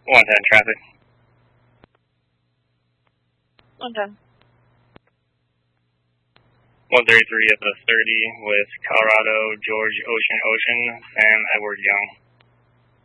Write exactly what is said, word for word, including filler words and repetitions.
one ten traffic. one ten. one thirty-three of the thirty with Colorado, George Ocean Ocean, Sam Edward Young.